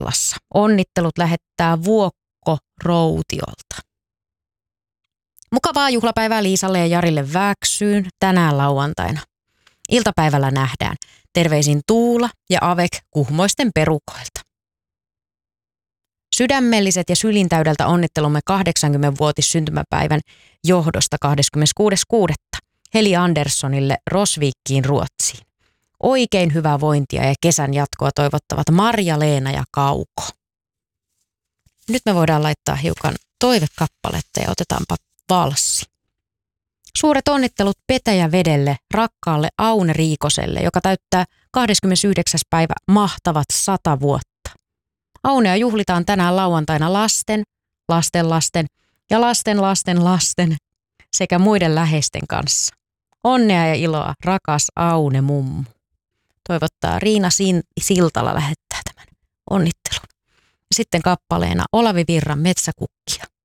Kallassa. Onnittelut lähettää Vuokko Routiolta. Mukavaa juhlapäivää Liisalle ja Jarille Vääksyyn tänään lauantaina. Iltapäivällä nähdään. Terveisin Tuula ja Avek Kuhmoisten perukoilta. Sydämelliset ja sylintäydeltä onnittelumme 80-vuotis syntymäpäivän johdosta 26.6. Heli Anderssonille Rosviikkiin Ruotsiin. Oikein hyvää vointia ja kesän jatkoa toivottavat Marja-Leena ja Kauko. Nyt me voidaan laittaa hiukan toivekappaletta ja otetaanpa valssi. Suuret onnittelut Petäjävedelle, rakkaalle Aune Riikoselle, joka täyttää 29. päivä mahtavat 100 vuotta. Aunea juhlitaan tänään lauantaina lasten, lastenlasten ja lasten sekä muiden läheisten kanssa. Onnea ja iloa, rakas Aune mummu. Toivottaa Riina Siltala lähettää tämän onnittelun. Ja sitten kappaleena Olavi Virran Metsäkukkia.